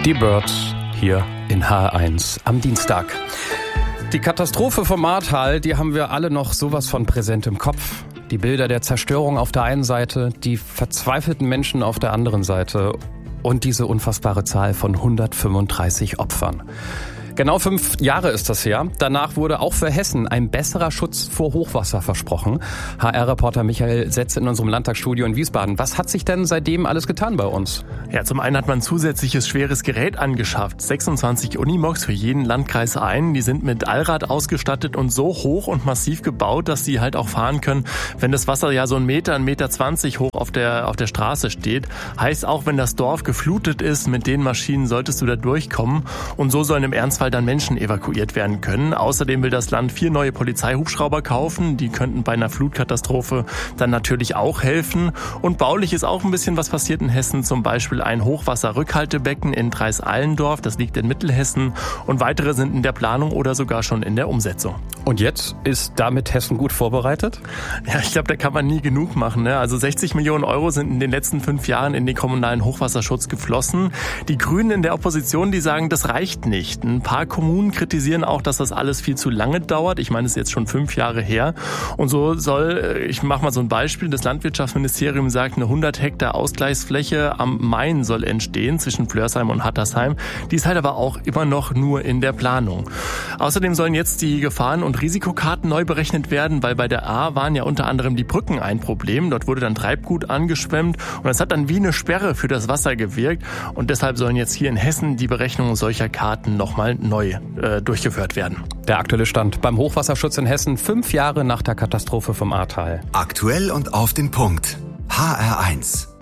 Die Birds hier in HR1 am Dienstag. Die Katastrophe vom Ahrtal, die haben wir alle noch sowas von präsent im Kopf. Die Bilder der Zerstörung auf der einen Seite, die verzweifelten Menschen auf der anderen Seite und diese unfassbare Zahl von 135 Opfern. Genau 5 Jahre ist das her. Danach wurde auch für Hessen ein besserer Schutz vor Hochwasser versprochen. HR-Reporter Michael Setz in unserem Landtagsstudio in Wiesbaden. Was hat sich denn seitdem alles getan bei uns? Ja, zum einen hat man zusätzliches schweres Gerät angeschafft. 26 Unimogs für jeden Landkreis ein. Die sind mit Allrad ausgestattet und so hoch und massiv gebaut, dass sie halt auch fahren können, wenn das Wasser ja so 1 Meter, 1,20 Meter hoch auf der Straße steht. Heißt auch, wenn das Dorf geflutet ist, mit den Maschinen solltest du da durchkommen. Und so sollen im Ernstfall dann Menschen evakuiert werden können. Außerdem will das Land 4 neue Polizeihubschrauber kaufen. Die könnten bei einer Flutkatastrophe dann natürlich auch helfen. Und baulich ist auch ein bisschen was passiert in Hessen. Zum Beispiel ein Hochwasserrückhaltebecken in Dreis-Allendorf. Das liegt in Mittelhessen. Und weitere sind in der Planung oder sogar schon in der Umsetzung. Und jetzt ist damit Hessen gut vorbereitet? Ja, ich glaube, da kann man nie genug machen, ne? Also 60 Millionen Euro sind in den letzten 5 Jahren in den kommunalen Hochwasserschutz geflossen. Die Grünen in der Opposition, die sagen, das reicht nicht. Ein paar Kommunen kritisieren auch, dass das alles viel zu lange dauert. Ich meine, es ist jetzt schon 5 Jahre her. Und so soll, ich mache mal so ein Beispiel, das Landwirtschaftsministerium sagt, eine 100 Hektar Ausgleichsfläche am Main soll entstehen zwischen Flörsheim und Hattersheim. Die ist halt aber auch immer noch nur in der Planung. Außerdem sollen jetzt die Gefahren- und Risikokarten neu berechnet werden, weil bei der Ahr waren ja unter anderem die Brücken ein Problem. Dort wurde dann Treibgut angeschwemmt und das hat dann wie eine Sperre für das Wasser gewirkt. Und deshalb sollen jetzt hier in Hessen die Berechnungen solcher Karten nochmal neu durchgeführt werden. Der aktuelle Stand beim Hochwasserschutz in Hessen 5 Jahre nach der Katastrophe vom Ahrtal. Aktuell und auf den Punkt. HR1.